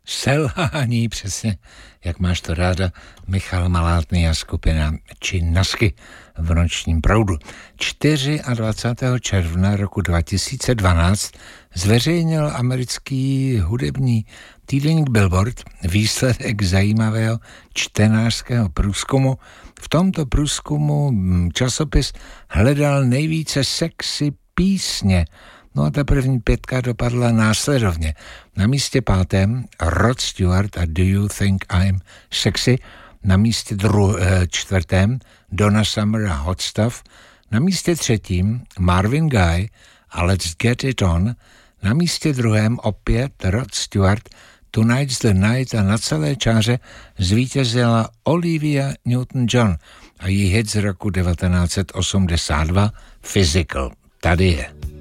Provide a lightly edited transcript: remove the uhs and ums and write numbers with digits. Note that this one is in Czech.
Selhání, přesně, jak máš to ráda, Michal Malátný a skupina Činasky v Nočním proudu. 24. června roku 2012 zveřejnil americký hudební týdeník Billboard výsledek zajímavého čtenářského průzkumu. V tomto průzkumu časopis hledal nejvíce sexy písně. No a ta první 5 dopadla následovně. Na místě 5. Rod Stewart a Do You Think I'm Sexy. Na místě 4. Donna Summer a Hot Stuff. Na místě 3. Marvin Gaye a Let's Get It On. Na místě 2. opět Rod Stewart, Tonight's the Night, a na celé čáře zvítězila Olivia Newton-John a její hit z roku 1982 Physical. Tady je.